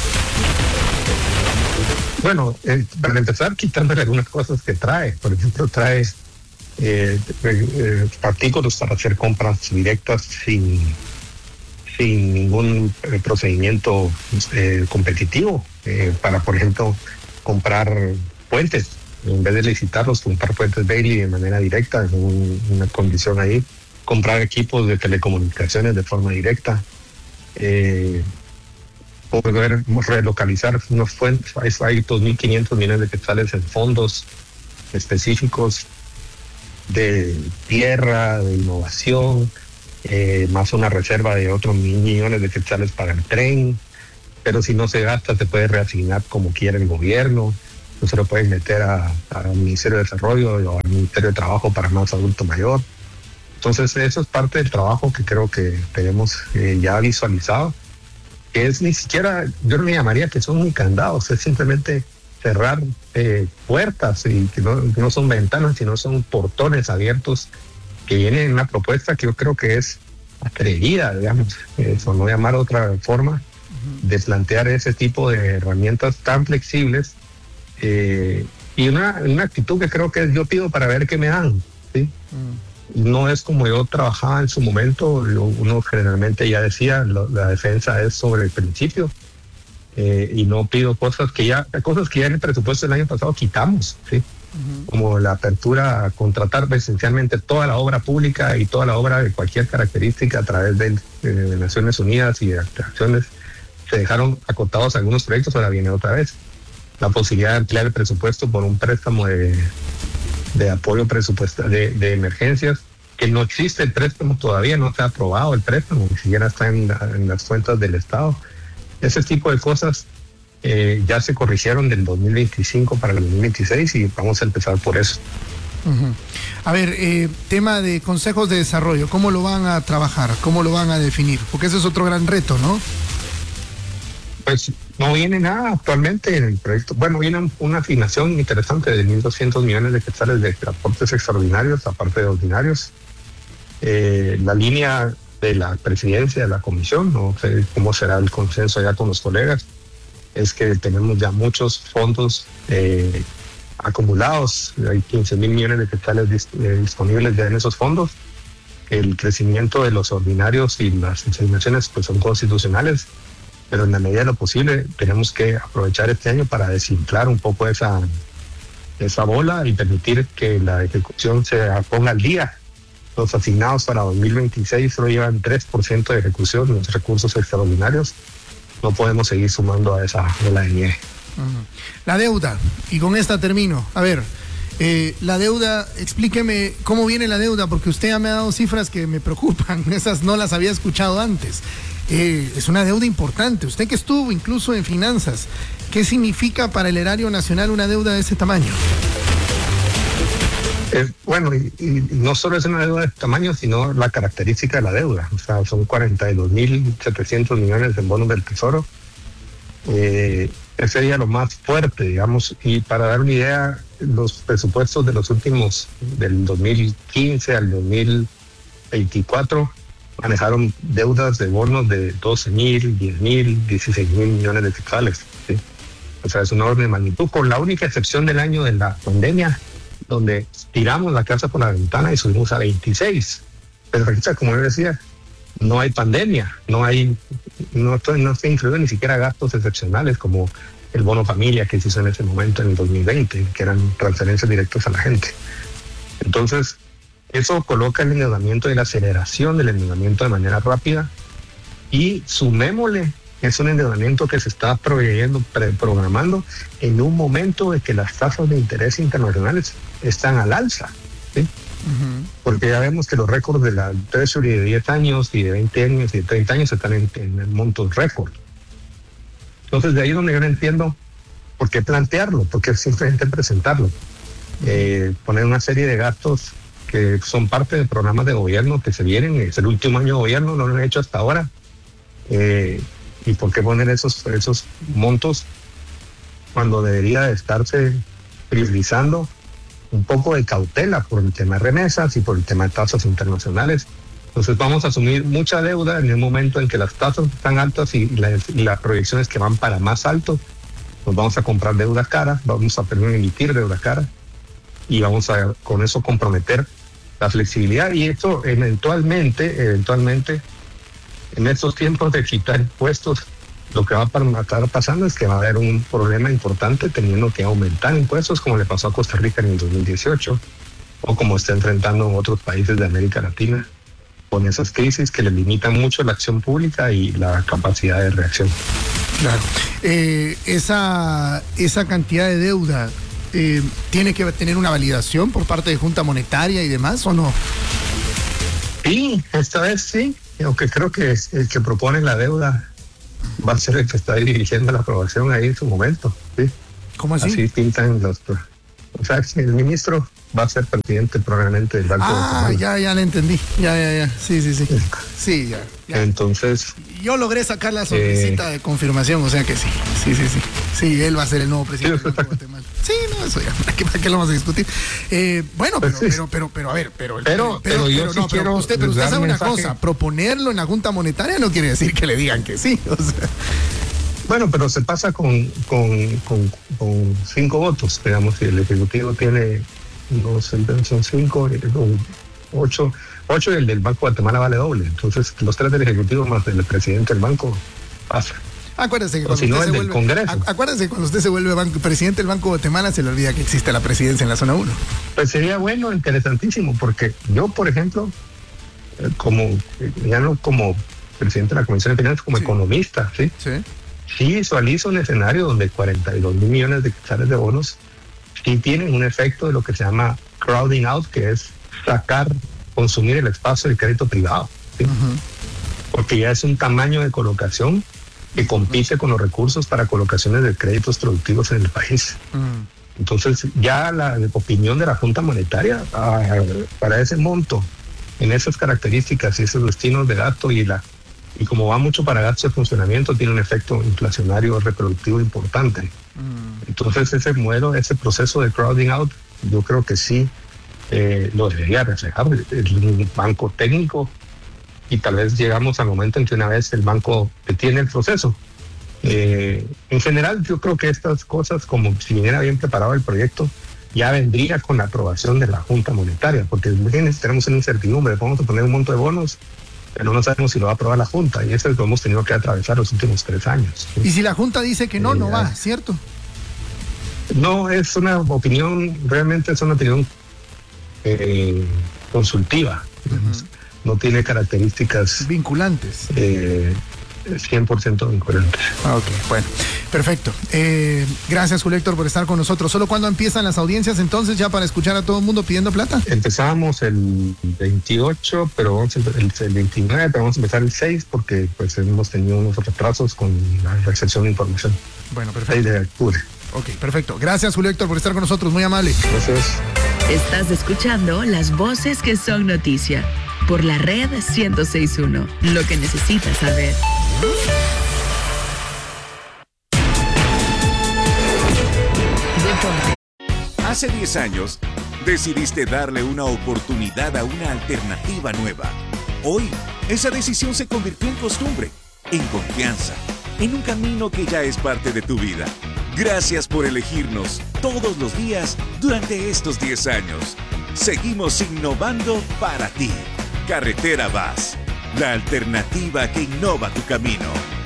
Bueno, para empezar, quitándole algunas cosas que trae. Por ejemplo, trae artículos para hacer compras directas sin ningún procedimiento competitivo, para, por ejemplo, comprar puentes, en vez de licitarlos, comprar puentes Bailey de manera directa, en una condición ahí, comprar equipos de telecomunicaciones de forma directa, poder relocalizar unos fuentes. Hay 2.500 millones de quetzales en fondos específicos de tierra, de innovación, más una reserva de otros millones de quetzales para el tren, pero si no se gasta se puede reasignar como quiera el gobierno, no se lo puede meter al Ministerio de Desarrollo o al Ministerio de Trabajo para más adulto mayor. Entonces eso es parte del trabajo que creo que tenemos ya visualizado, que es ni siquiera, yo no me llamaría que son ni candados, es simplemente cerrar puertas, y que no son ventanas, sino son portones abiertos que vienen en una propuesta que yo creo que es atrevida, digamos, por no llamar otra forma de plantear ese tipo de herramientas tan flexibles, y una actitud que creo que es yo pido para ver qué me dan, ¿sí? No es como yo trabajaba en su momento, uno generalmente ya decía, la defensa es sobre el principio, y no pido cosas que ya en el presupuesto del año pasado quitamos, ¿sí? Como la apertura a contratar esencialmente toda la obra pública y toda la obra de cualquier característica a través de Naciones Unidas y de acciones. Se dejaron acotados algunos proyectos, ahora viene otra vez la posibilidad de ampliar el presupuesto por un préstamo de apoyo presupuestal de emergencias, que no existe el préstamo todavía, no se ha aprobado el préstamo, ni siquiera está en las cuentas del Estado. Ese tipo de cosas ya se corrigieron del 2025 para el 2026 y vamos a empezar por eso. A ver, tema de consejos de desarrollo, ¿cómo lo van a trabajar? ¿Cómo lo van a definir? Porque ese es otro gran reto, ¿no? Pues no viene nada actualmente en el proyecto. Bueno, viene una asignación interesante de 1.200 millones de quetzales de aportes extraordinarios, aparte de ordinarios. La línea de la presidencia de la comisión, no sé cómo será el consenso allá con los colegas, es que tenemos ya muchos fondos acumulados, hay 15.000 millones de quetzales disponibles ya en esos fondos. El crecimiento de los ordinarios y las asignaciones pues son constitucionales, pero en la medida de lo posible tenemos que aprovechar este año para desinflar un poco esa bola y permitir que la ejecución se ponga al día. Los asignados para 2026 solo llevan 3% de ejecución, los recursos extraordinarios. No podemos seguir sumando a esa bola de nieve. La deuda, y con esta termino. A ver, la deuda, explíqueme cómo viene la deuda, porque usted ya me ha dado cifras que me preocupan, esas no las había escuchado antes. Es una deuda importante, usted que estuvo incluso en finanzas, ¿qué significa para el erario nacional una deuda de ese tamaño? Bueno, y no solo es una deuda de este tamaño, sino la característica de la deuda. O sea, son 42.700 millones en bonos del Tesoro. Ese sería lo más fuerte, digamos. Y para dar una idea, los presupuestos de los últimos, del 2015 al 2024, manejaron deudas de bonos de 12.000, 10.000, 16.000 millones de quetzales, ¿sí? O sea, es una orden de magnitud, con la única excepción del año de la pandemia, donde tiramos la casa por la ventana y subimos a 26. Pero como yo decía, no hay pandemia, no está incluido ni siquiera gastos excepcionales como el bono familia que se hizo en ese momento en el 2020, que eran transferencias directas a la gente. Entonces, eso coloca el endeudamiento y la aceleración del endeudamiento de manera rápida, y sumémosle, es un endeudamiento que se está programando en un momento de que las tasas de interés internacionales están al alza, ¿sí? Porque ya vemos que los récords de la Treasury de 10 años y de 20 años y de 30 años están en montos récord. Entonces de ahí donde yo no entiendo por qué plantearlo, por qué simplemente presentarlo. Poner una serie de gastos que son parte de programas de gobierno que se vienen, es el último año de gobierno, no lo han hecho hasta ahora. ¿Y por qué poner esos montos cuando debería de estarse priorizando un poco de cautela por el tema de remesas y por el tema de tasas internacionales? Entonces vamos a asumir mucha deuda en el momento en que las tasas están altas y las proyecciones que van para más alto. Nos vamos a comprar deuda cara, vamos a emitir deuda cara y vamos a con eso comprometer la flexibilidad, y esto eventualmente en estos tiempos de quitar impuestos, lo que va a estar pasando es que va a haber un problema importante teniendo que aumentar impuestos, como le pasó a Costa Rica en el 2018 o como está enfrentando en otros países de América Latina, con esas crisis que le limitan mucho la acción pública y la capacidad de reacción. Claro. Esa cantidad de deuda tiene que tener una validación por parte de Junta Monetaria y demás, ¿o no? Sí, esta vez sí, aunque creo que el que propone la deuda va a ser el que está dirigiendo la aprobación ahí en su momento. ¿Sí? ¿Cómo así? Así pintan los... O sea, el ministro va a ser presidente probablemente del Banco de Guatemala. Ya le entendí. Ya. Sí. Sí, ya. Entonces... Yo logré sacar la sonrisita de confirmación, o sea que sí. Sí, él va a ser el nuevo presidente del Banco de Guatemala. Sí, no, eso ya, ¿para qué lo vamos a discutir? Bueno, pero a ver, pero usted sabe una cosa, proponerlo en la Junta Monetaria no quiere decir que le digan que sí, o sea. Bueno, pero se pasa con 5 votos, digamos, si el Ejecutivo tiene, no sé, son 5, 8 y el del Banco de Guatemala vale doble. Entonces, los 3 del Ejecutivo más el presidente del banco pasa. Acuérdense que cuando usted se vuelve presidente del Banco de Guatemala, se le olvida que existe la presidencia en la zona 1. Pues sería bueno, interesantísimo, porque yo, por ejemplo, ya no como presidente de la Comisión de Finanzas, como economista, ¿sí? Sí visualizo un escenario donde 42 mil millones de quetzales de bonos sí tienen un efecto de lo que se llama crowding out, que es consumir el espacio del crédito privado, ¿sí? Porque ya es un tamaño de colocación que compite con los recursos para colocaciones de créditos productivos en el país. Entonces, ya la opinión de la Junta Monetaria para ese monto, en esas características y esos destinos de gasto y como va mucho para gasto de funcionamiento, tiene un efecto inflacionario reproductivo importante. Entonces, ese modelo, ese proceso de crowding out, yo creo que sí lo debería reflejar el banco técnico, y tal vez llegamos al momento en que una vez el banco detiene el proceso. En general, yo creo que estas cosas, como si viniera bien preparado el proyecto, ya vendría con la aprobación de la Junta Monetaria, porque imagínense, tenemos una incertidumbre, vamos a poner un monto de bonos, pero no sabemos si lo va a aprobar la Junta, y eso es lo que hemos tenido que atravesar los últimos 3 años. Y si la Junta dice que no va, ¿cierto? No, es una opinión, realmente es una opinión consultiva. No tiene características vinculantes. 100% vinculantes. Ok, bueno, perfecto. Gracias, Julio Héctor, por estar con nosotros. ¿Solo cuándo empiezan las audiencias entonces ya para escuchar a todo el mundo pidiendo plata? Empezamos el 28, pero el 29, pero vamos a empezar el 6 porque pues hemos tenido unos retrasos con la recepción de información. Bueno, perfecto. 6 de octubre. Ok, perfecto. Gracias, Julio Héctor, por estar con nosotros. Muy amable. Gracias. Estás escuchando las voces que son noticia por la red 106.1. Lo que necesitas saber. Deporte. Hace 10 años, decidiste darle una oportunidad a una alternativa nueva. Hoy, esa decisión se convirtió en costumbre, en confianza, en un camino que ya es parte de tu vida. Gracias por elegirnos todos los días durante estos 10 años. Seguimos innovando para ti. Carretera VAS, la alternativa que innova tu camino.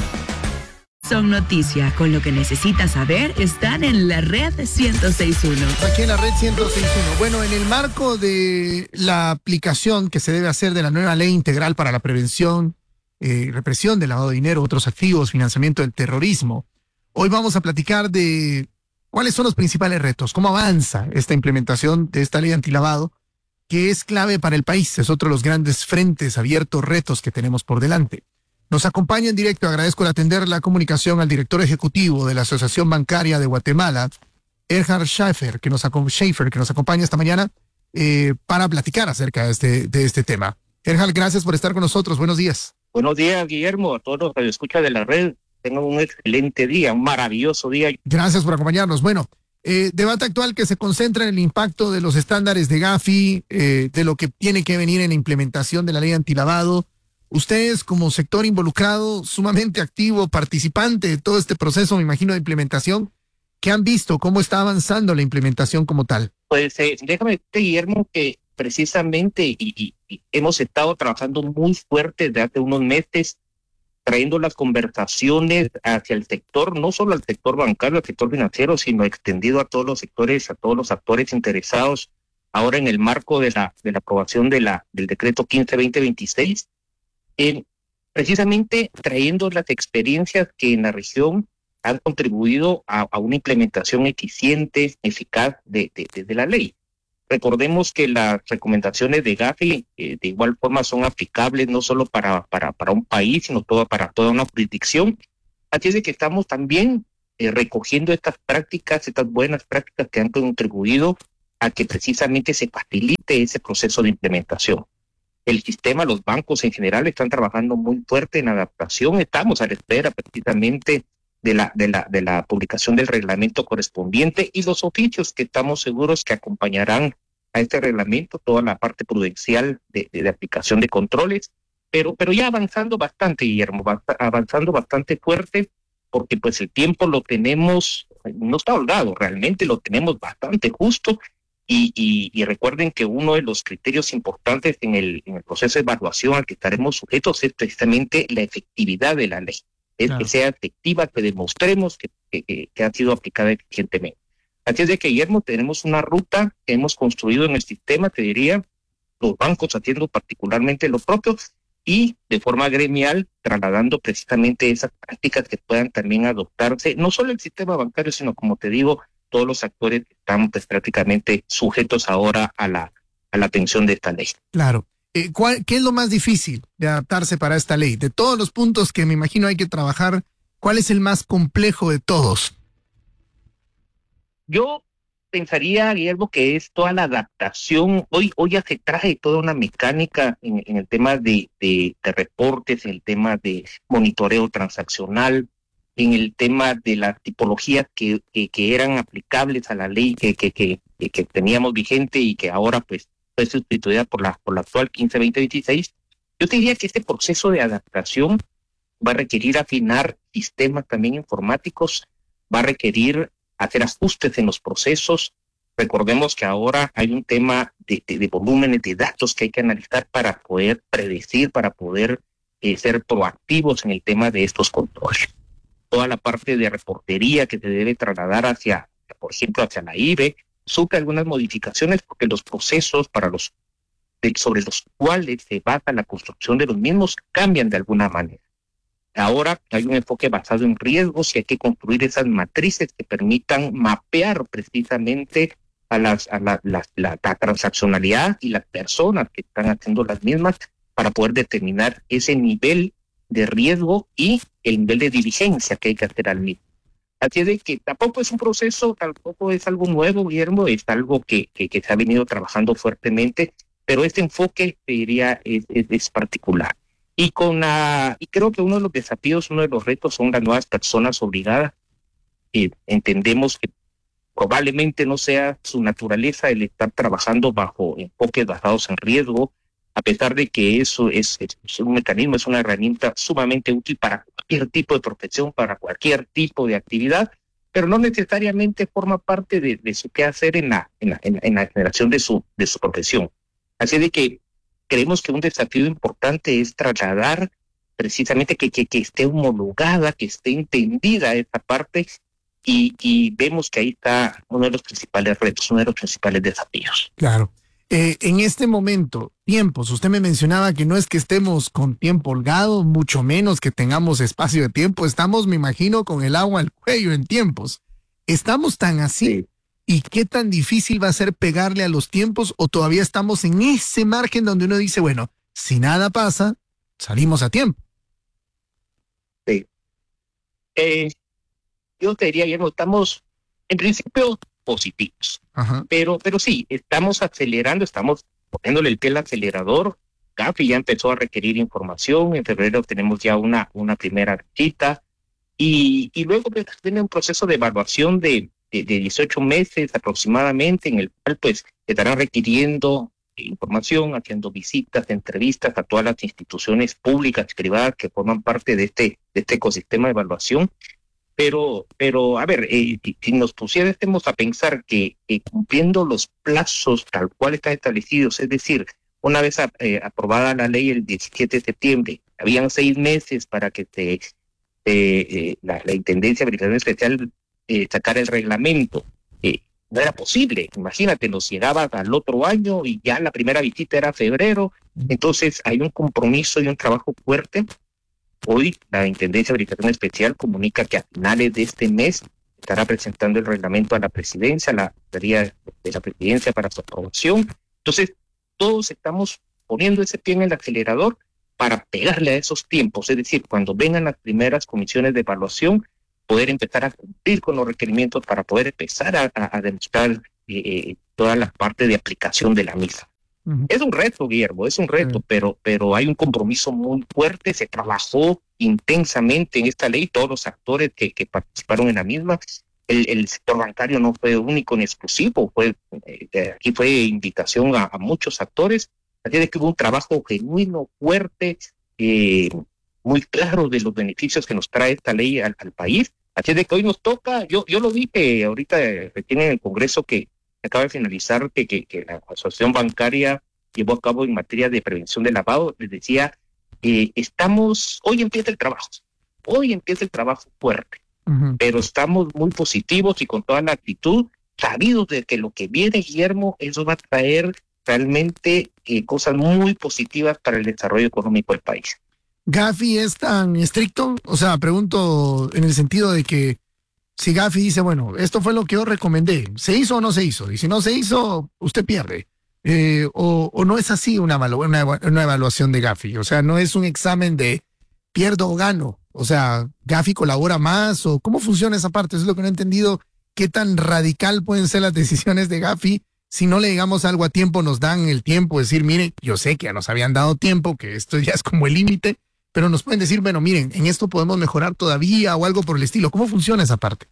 Son noticia, con lo que necesitas saber, están en la red 106.1. Aquí en la red 106.1. Bueno, en el marco de la aplicación que se debe hacer de la nueva ley integral para la prevención y represión del lavado de dinero, otros activos, financiamiento del terrorismo, hoy vamos a platicar de cuáles son los principales retos, cómo avanza esta implementación de esta ley antilavado, que es clave para el país. Es otro de los grandes frentes abiertos, retos que tenemos por delante. Nos acompaña en directo, agradezco el atender la comunicación al director ejecutivo de la Asociación Bancaria de Guatemala, Erhard Schaefer, que nos acompaña esta mañana para platicar acerca de este tema. Erhard, gracias por estar con nosotros. Buenos días. Buenos días, Guillermo, a todos los que escuchan de la red. Tengan un excelente día, un maravilloso día. Gracias por acompañarnos. Bueno, debate actual que se concentra en el impacto de los estándares de Gafi, de lo que tiene que venir en la implementación de la ley antilavado. Ustedes, como sector involucrado, sumamente activo, participante de todo este proceso, me imagino, de implementación, ¿qué han visto? ¿Cómo está avanzando la implementación como tal? Pues déjame decirte, Guillermo, que precisamente y hemos estado trabajando muy fuerte desde hace unos meses, trayendo las conversaciones hacia el sector, no solo al sector bancario, al sector financiero, sino extendido a todos los sectores, a todos los actores interesados, ahora en el marco de la aprobación del decreto 15-2026, precisamente trayendo las experiencias que en la región han contribuido a una implementación eficiente, eficaz de la ley. Recordemos que las recomendaciones de Gafi de igual forma son aplicables no solo para un país, sino para toda una jurisdicción. Así es de que estamos también recogiendo estas prácticas, estas buenas prácticas que han contribuido a que precisamente se facilite ese proceso de implementación. El sistema, los bancos en general están trabajando muy fuerte en adaptación. Estamos a la espera precisamente de la publicación del reglamento correspondiente y los oficios que estamos seguros que acompañarán a este reglamento, toda la parte prudencial de aplicación de controles, pero ya avanzando bastante, Guillermo, avanzando bastante fuerte, porque pues el tiempo lo tenemos, no está holgado, realmente lo tenemos bastante justo. Y recuerden que uno de los criterios importantes en el proceso de evaluación al que estaremos sujetos es precisamente la efectividad de la ley. Es claro, que sea efectiva, que demostremos que ha sido aplicada eficientemente. Así es de que, Guillermo, tenemos una ruta que hemos construido en el sistema, te diría, los bancos haciendo particularmente lo propio y de forma gremial trasladando precisamente esas prácticas que puedan también adoptarse, no solo el sistema bancario, sino como te digo, todos los actores que están pues, prácticamente sujetos ahora a la atención de esta ley. Claro. ¿Qué es lo más difícil de adaptarse para esta ley? De todos los puntos que me imagino hay que trabajar, ¿cuál es el más complejo de todos? Yo pensaría, Guillermo, que es toda la adaptación. Hoy ya se trae toda una mecánica en el tema de reportes, en el tema de monitoreo transaccional, en el tema de las tipologías que eran aplicables a la ley que teníamos vigente y que ahora pues fue sustituida por la actual 15-2016. Yo te diría que este proceso de adaptación va a requerir afinar sistemas también informáticos, va a requerir hacer ajustes en los procesos. Recordemos que ahora hay un tema de volúmenes de datos que hay que analizar para poder predecir, para poder ser proactivos en el tema de estos controles. Toda la parte de reportería que se debe trasladar hacia, por ejemplo, hacia la IBE, sufre algunas modificaciones porque los procesos sobre los cuales se basa la construcción de los mismos cambian de alguna manera. Ahora hay un enfoque basado en riesgos y hay que construir esas matrices que permitan mapear precisamente a la transaccionalidad y las personas que están haciendo las mismas para poder determinar ese nivel de riesgo y el nivel de diligencia que hay que hacer al mismo. Así es de que tampoco es un proceso, tampoco es algo nuevo, Guillermo, es algo que se ha venido trabajando fuertemente, pero este enfoque, te diría, es particular. Y creo que uno de los desafíos, uno de los retos son las nuevas personas obligadas. Entendemos que probablemente no sea su naturaleza el estar trabajando bajo enfoques basados en riesgo, a pesar de que eso es un mecanismo, es una herramienta sumamente útil para cualquier tipo de profesión, para cualquier tipo de actividad, pero no necesariamente forma parte de su quehacer en la generación de su profesión. Así de que creemos que un desafío importante es trasladar precisamente que esté homologada, que esté entendida esta parte, y vemos que ahí está uno de los principales retos, uno de los principales desafíos. Claro. En este momento, tiempos, usted me mencionaba que no es que estemos con tiempo holgado, mucho menos que tengamos espacio de tiempo, estamos, me imagino, con el agua al cuello en tiempos. ¿Estamos tan así? Sí. ¿Y qué tan difícil va a ser pegarle a los tiempos o todavía estamos en ese margen donde uno dice, bueno, si nada pasa, salimos a tiempo? Sí. Yo te diría, Guillermo, estamos en principio positivos. Ajá. Pero sí, estamos acelerando, estamos poniéndole el pie al acelerador. Gafi ya empezó a requerir información, en febrero tenemos ya una primera cita y luego viene un proceso de evaluación de 18 meses aproximadamente, en el cual pues estarán requiriendo información, haciendo visitas, entrevistas a todas las instituciones públicas y privadas que forman parte de este ecosistema de evaluación. Pero a ver, si nos pusiéramos a pensar que cumpliendo los plazos tal cual están establecidos, es decir, una vez aprobada la ley el 17 de septiembre, habían 6 meses para que la Intendencia de Verificación Especial sacar el reglamento, no era posible. Imagínate, nos llegaba al otro año y ya la primera visita era febrero. Entonces hay un compromiso y un trabajo fuerte. Hoy la Intendencia de Verificación Especial comunica que a finales de este mes estará presentando el reglamento a la presidencia, a la Secretaría de la Presidencia para su aprobación. Entonces, todos estamos poniendo ese pie en el acelerador para pegarle a esos tiempos, es decir, cuando vengan las primeras comisiones de evaluación, poder empezar a cumplir con los requerimientos para poder empezar a demostrar toda la parte de aplicación de la misma. Ujú. Es un reto, Guillermo, es un reto, pero hay un compromiso muy fuerte, se trabajó intensamente en esta ley, todos los actores que participaron en la misma. El sector bancario no fue único ni exclusivo, aquí fue invitación a muchos actores, así de que hubo un trabajo genuino, fuerte, muy claro de los beneficios que nos trae esta ley al país. Así de que hoy nos toca, yo lo dije ahorita recién en el Congreso que acaba de finalizar, que la Asociación Bancaria llevó a cabo en materia de prevención de lavado, les decía, hoy empieza el trabajo fuerte, Ujú. pero estamos muy positivos y con toda la actitud, sabidos de que lo que viene, Guillermo, eso va a traer realmente cosas muy positivas para el desarrollo económico del país. ¿Gafi es tan estricto? O sea, pregunto en el sentido de que si Gafi dice, bueno, esto fue lo que yo recomendé, ¿se hizo o no se hizo? Y si no se hizo, usted pierde. O no es así una evaluación de Gafi. O sea, no es un examen de pierdo o gano. O sea, Gafi colabora más o cómo funciona esa parte. Eso es lo que no he entendido. ¿Qué tan radical pueden ser las decisiones de Gafi? Si no le digamos algo a tiempo, nos dan el tiempo, decir, mire, yo sé que ya nos habían dado tiempo, que esto ya es como el límite, pero nos pueden decir, bueno, miren, en esto podemos mejorar todavía o algo por el estilo. ¿Cómo funciona esa parte?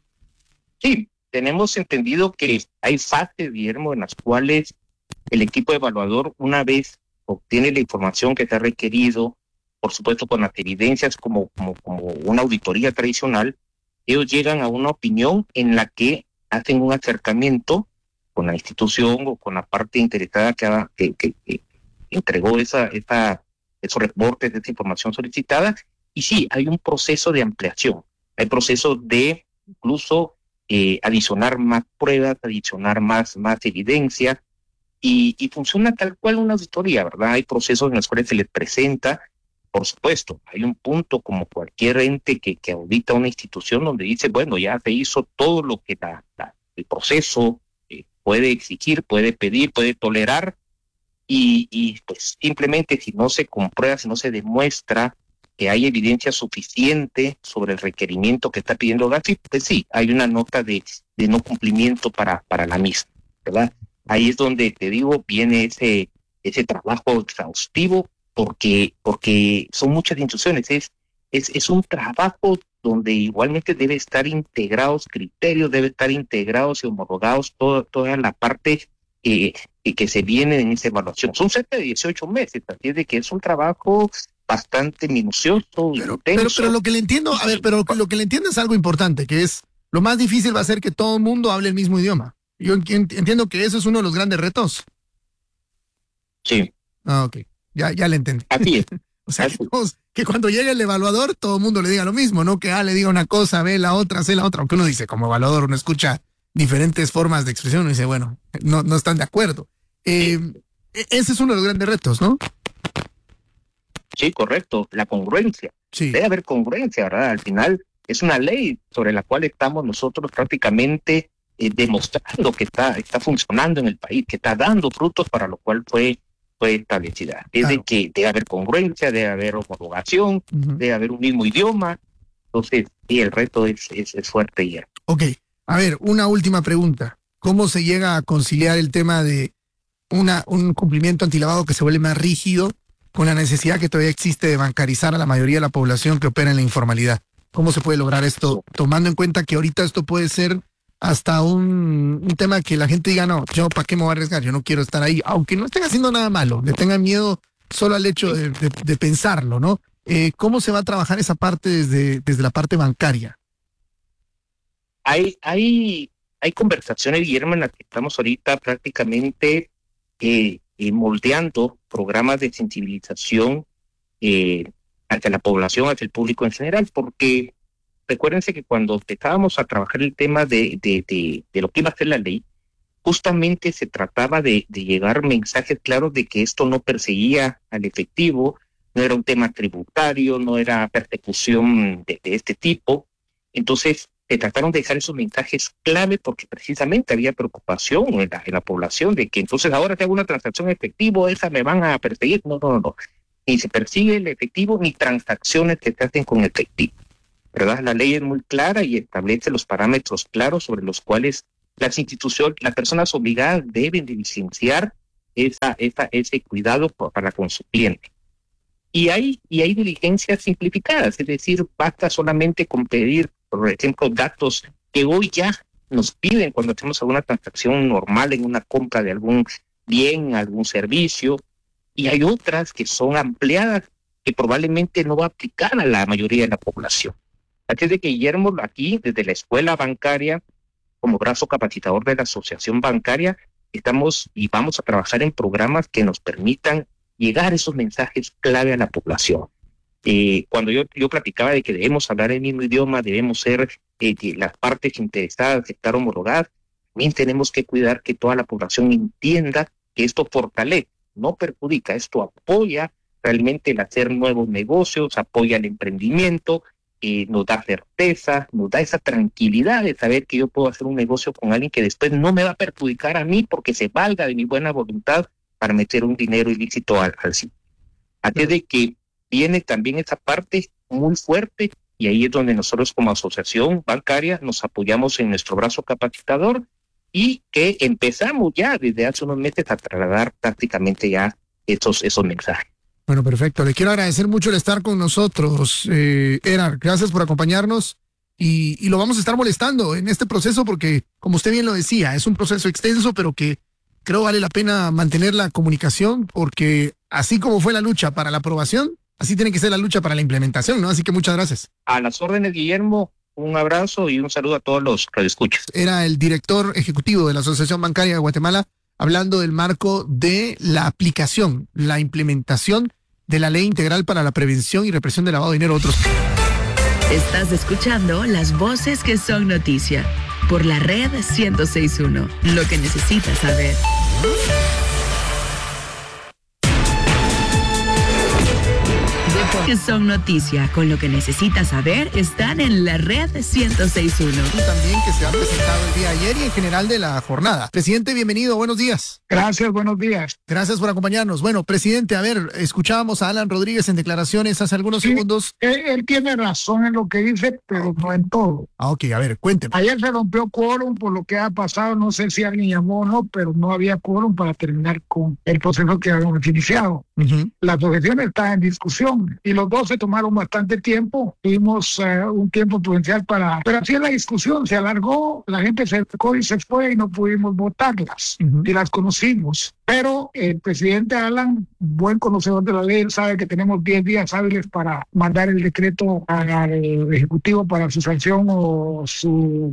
Sí, tenemos entendido que hay fases, Guillermo, en las cuales el equipo evaluador, una vez obtiene la información que se ha requerido, por supuesto con las evidencias como una auditoría tradicional, ellos llegan a una opinión en la que hacen un acercamiento con la institución o con la parte interesada que entregó esos reportes, esa información solicitada. Y sí, hay un proceso de ampliación, hay proceso de incluso adicionar más pruebas, adicionar más evidencia, y funciona tal cual una auditoría, ¿verdad? Hay procesos en los cuales se les presenta, por supuesto, hay un punto como cualquier ente que audita una institución donde dice, bueno, ya se hizo todo lo que el proceso puede exigir, puede pedir, puede tolerar, y pues simplemente si no se comprueba, si no se demuestra que hay evidencia suficiente sobre el requerimiento que está pidiendo Gafi, pues sí, hay una nota de no cumplimiento para la misma, ¿verdad? Ahí es donde, te digo, viene ese trabajo exhaustivo, porque son muchas instituciones, es un trabajo donde igualmente debe estar integrados criterios, debe estar integrados y homologados toda la parte que se viene en esa evaluación. Son cerca de 18 meses, así es de que es un trabajo bastante minucioso, intenso. Pero lo que le entiendo, a ver, pero lo que le entiendo es algo importante, que es lo más difícil va a ser que todo el mundo hable el mismo idioma. Yo entiendo que eso es uno de los grandes retos. Sí. Ah, ok. Ya le entendí. Así es. O sea, que cuando llegue el evaluador, todo el mundo le diga lo mismo, no que le diga una cosa, B la otra, C la otra. Aunque uno dice, como evaluador, uno escucha diferentes formas de expresión, uno dice, bueno, no están de acuerdo. Ese es uno de los grandes retos, ¿no? Sí, correcto. La congruencia. Sí. Debe haber congruencia, ¿verdad? Al final es una ley sobre la cual estamos nosotros prácticamente demostrando que está funcionando en el país, que está dando frutos para lo cual fue establecida. Es Claro. de que debe haber congruencia, debe haber homologación, debe haber un mismo idioma. Entonces, sí, el reto es fuerte ya. Ok. A ver, una última pregunta. ¿Cómo se llega a conciliar el tema de un cumplimiento antilavado que se vuelve más rígido con la necesidad que todavía existe de bancarizar a la mayoría de la población que opera en la informalidad? ¿Cómo se puede lograr esto, tomando en cuenta que ahorita esto puede ser hasta un tema que la gente diga, no, yo para qué me voy a arriesgar, yo no quiero estar ahí, aunque no estén haciendo nada malo, le tengan miedo solo al hecho de pensarlo, ¿no? ¿Cómo se va a trabajar esa parte desde la parte bancaria? Hay conversaciones, Guillermo, en las que estamos ahorita prácticamente moldeando programas de sensibilización hacia la población, hacia el público en general, porque recuérdense que cuando empezábamos a trabajar el tema de lo que iba a ser la ley, justamente se trataba de llegar mensajes claros de que esto no perseguía al efectivo, no era un tema tributario, no era persecución de este tipo. Entonces, trataron de dejar esos mensajes clave porque precisamente había preocupación en la población de que entonces ahora que hago una transacción efectivo, esa me van a perseguir. No. Ni se persigue el efectivo ni transacciones que se hacen con efectivo, ¿verdad? La ley es muy clara y establece los parámetros claros sobre los cuales las instituciones, las personas obligadas deben de licenciar ese cuidado para con su cliente. Y hay diligencias simplificadas, es decir, basta solamente con pedir, por ejemplo, datos que hoy ya nos piden cuando hacemos alguna transacción normal en una compra de algún bien, algún servicio, y hay otras que son ampliadas que probablemente no va a aplicar a la mayoría de la población. Así es de que, Guillermo, aquí desde la escuela bancaria, como brazo capacitador de la asociación bancaria, estamos y vamos a trabajar en programas que nos permitan llegar esos mensajes clave a la población. Cuando yo platicaba de que debemos hablar el mismo idioma, debemos ser las partes interesadas, estar homologadas, también tenemos que cuidar que toda la población entienda que esto fortalece, no perjudica, esto apoya realmente el hacer nuevos negocios, apoya el emprendimiento, nos da certeza, nos da esa tranquilidad de saber que yo puedo hacer un negocio con alguien que después no me va a perjudicar a mí porque se valga de mi buena voluntad para meter un dinero ilícito al sitio. Así de que viene también esa parte muy fuerte y ahí es donde nosotros como asociación bancaria nos apoyamos en nuestro brazo capacitador y que empezamos ya desde hace unos meses a trasladar prácticamente ya esos mensajes. Bueno, perfecto. Le quiero agradecer mucho el estar con nosotros, Erar. Gracias por acompañarnos y lo vamos a estar molestando en este proceso porque, como usted bien lo decía, es un proceso extenso, pero que creo vale la pena mantener la comunicación porque así como fue la lucha para la aprobación, así tiene que ser la lucha para la implementación, ¿no? Así que muchas gracias. A las órdenes, Guillermo, un abrazo y un saludo a todos los que escuchan. Era el director ejecutivo de la Asociación Bancaria de Guatemala hablando del marco de la aplicación, la implementación de la Ley Integral para la Prevención y Represión del Lavado de Dinero. Estás escuchando las voces que son noticia por la red 106.1. Lo que necesitas saber. Que son noticia con lo que necesitas saber están en la red 106.1. También que se han presentado el día de ayer y en general de la jornada. Presidente, bienvenido, buenos días. Gracias, buenos días. Gracias por acompañarnos. Bueno, presidente, a ver, escuchábamos a Alan Rodríguez en declaraciones hace algunos segundos. Él tiene razón en lo que dice, pero no en todo. Ah, ok, a ver, cuénteme. Ayer se rompió quórum por lo que ha pasado, no sé si alguien llamó o no, pero no había quórum para terminar con el proceso que habíamos iniciado. Las objeciones están en discusión y los dos se tomaron bastante tiempo. Tuvimos un tiempo prudencial pero así la discusión se alargó, la gente se acercó y se fue y no pudimos votarlas y las conocimos. Pero el presidente Alan, buen conocedor de la ley, él sabe que tenemos 10 días hábiles para mandar el decreto al Ejecutivo para su sanción o su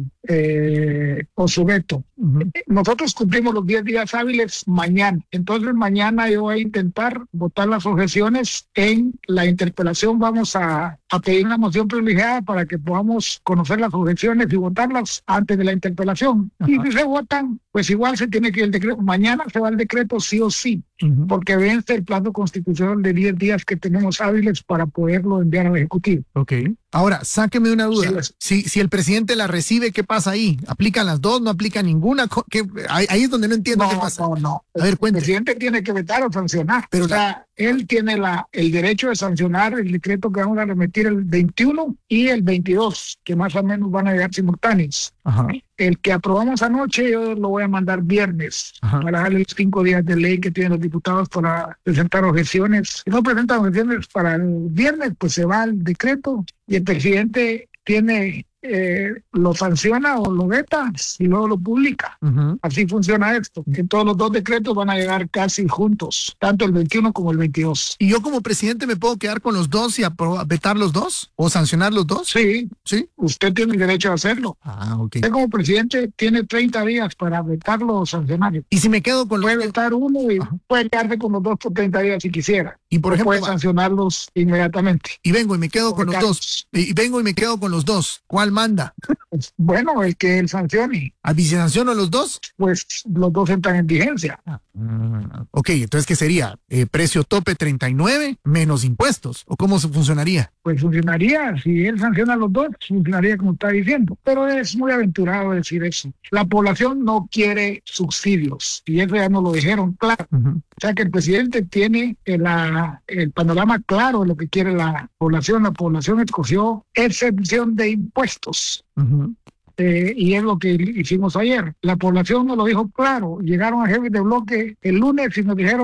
veto. Nosotros cumplimos los 10 días hábiles mañana. Entonces mañana yo voy a intentar votar las objeciones en la interpelación. Vamos a pedir una moción privilegiada para que podamos conocer las objeciones y votarlas antes de la interpelación. Y si se votan, pues igual se tiene que ir el decreto. Mañana se va el decreto sí o sí, porque vence el plazo constitucional de 10 días que tenemos hábiles para poderlo enviar al Ejecutivo. Ok. Ahora, sáqueme una duda. Si el presidente la recibe, ¿qué pasa ahí? ¿Aplican las dos? ¿No aplica ninguna? Ahí es donde no entiendo qué pasa. No. A ver, cuénteme. El presidente tiene que vetar o sancionar. Pero él tiene el derecho de sancionar el decreto que vamos a remitir el 21 y el 22, que más o menos van a llegar simultáneos. Ajá. El que aprobamos anoche yo lo voy a mandar viernes para darle los 5 días de ley que tienen los diputados para presentar objeciones. Si no presentan objeciones para el viernes, pues se va el decreto y el presidente lo sanciona o lo veta y luego lo publica. Así funciona esto. Que todos los dos decretos van a llegar casi juntos, tanto el 21 como el 22. ¿Y yo como presidente me puedo quedar con los dos y vetar los dos? ¿O sancionar los dos? Sí. Usted tiene el derecho a hacerlo. Ah, ok. Usted como presidente tiene 30 días para vetarlo o sancionarlo. ¿Y si me quedo con los puede vetar uno y puede quedarse con los dos por 30 días si quisiera? Y por ejemplo, puede sancionarlos inmediatamente. Y vengo y me quedo con los dos. Y vengo y me quedo con los dos. ¿Cuál manda? Bueno, el que él sancione. ¿A si sanciono los dos? Pues los dos entran en vigencia. Ok. Ok, entonces, ¿qué sería? ¿Precio tope 39 menos impuestos? ¿O cómo funcionaría? Pues funcionaría, si él sanciona los dos, funcionaría como está diciendo. Pero es muy aventurado decir eso. La población no quiere subsidios, y eso ya nos lo dijeron claro. O sea que el presidente tiene el panorama claro de lo que quiere la población. La población escogió exención de impuestos. Y es lo que hicimos ayer. La población nos lo dijo claro. Llegaron a jefes de bloque el lunes y nos dijeron